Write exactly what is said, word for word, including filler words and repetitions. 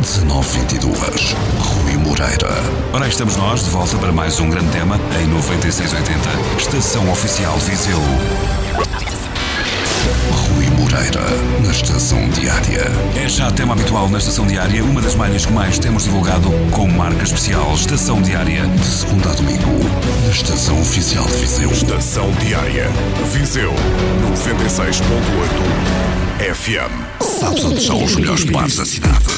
dezanove vinte e dois. Rui Moreira. Ora, aí estamos nós, de volta para mais um grande tema em noventa e seis oitenta, Estação Oficial Viseu. Rui Moreira, na Estação Diária. É já tema habitual na Estação Diária, uma das malhas que mais temos divulgado com marca especial. Estação Diária. De segunda a domingo, na Estação Oficial de Viseu. Estação Diária. Viseu, noventa e seis ponto oito F M. Sabes onde são os melhores bares da cidade?